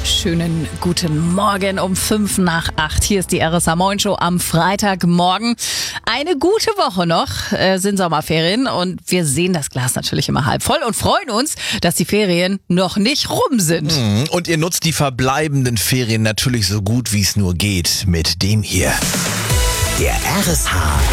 Schönen guten Morgen um 7:55. Hier ist die RSA Moin Show am Freitagmorgen. Eine gute Woche noch, sind Sommerferien und wir sehen das Glas natürlich immer halb voll und freuen uns, dass die Ferien noch nicht rum sind. Und ihr nutzt die verbleibenden Ferien natürlich so gut wie es nur geht mit dem hier. Der RSH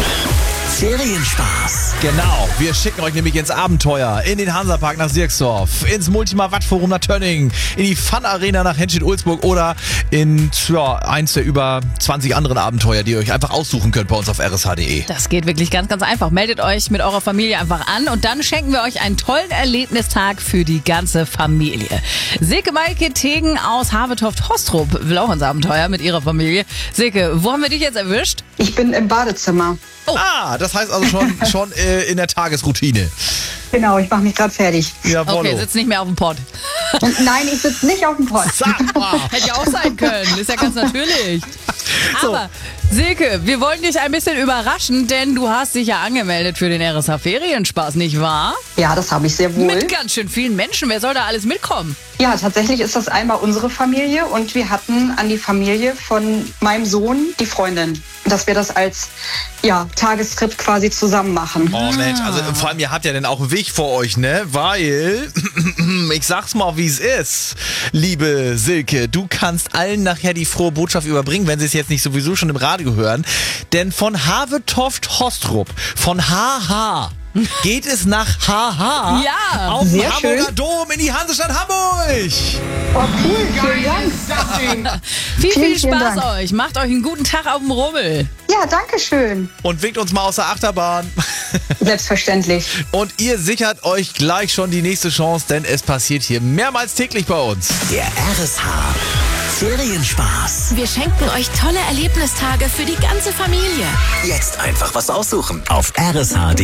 Ferienspaß. Genau, wir schicken euch nämlich ins Abenteuer, in den Hansapark nach Sierksdorf, ins Multima-Watt-Forum nach Tönning, in die Fun-Arena nach Henstedt-Ulzburg oder in eins der über 20 anderen Abenteuer, die ihr euch einfach aussuchen könnt bei uns auf rsh.de. Das geht wirklich ganz, ganz einfach. Meldet euch mit eurer Familie einfach an und dann schenken wir euch einen tollen Erlebnistag für die ganze Familie. Silke Maike Tegen aus Havetoft-Hostrup will auch ins Abenteuer mit ihrer Familie. Silke, wo haben wir dich jetzt erwischt? Ich bin im Badezimmer. Oh. Das heißt also schon in der Tagesroutine. Genau, ich mache mich gerade fertig. Jawollo. Okay, sitzt nicht mehr auf dem Pott. Nein, ich sitze nicht auf dem Pott. Sag mal. Hätte ja auch sein können, ist ja ganz natürlich. Aber Silke, wir wollen dich ein bisschen überraschen, denn du hast dich ja angemeldet für den RSH Ferienspaß, nicht wahr? Ja, das habe ich sehr wohl. Mit ganz schön vielen Menschen, wer soll da alles mitkommen? Ja, tatsächlich ist das einmal unsere Familie und wir hatten an die Familie von meinem Sohn die Freundin, dass wir das als Tagestrip quasi zusammen machen. Oh Mensch, also vor allem ihr habt ja dann auch einen Weg vor euch, ne? Weil, ich sag's mal, wie es ist, liebe Silke, du kannst allen nachher die frohe Botschaft überbringen, wenn sie es jetzt nicht sowieso schon im Radio hören. Denn von Havetoft-Hostrup, von HH, geht es nach HH auf den Hamburger Dom in die Hansestadt Hamburg. Oh, cool, vielen Dank. Viel Vielen Spaß Dank. euch, macht euch einen guten Tag auf dem Rummel. Ja, danke schön. Und winkt uns mal aus der Achterbahn. Selbstverständlich. Und ihr sichert euch gleich schon die nächste Chance, denn es passiert hier mehrmals täglich bei uns. Der RSH Ferienspaß. Wir schenken euch tolle Erlebnistage für die ganze Familie. Jetzt einfach was aussuchen auf rsh.de.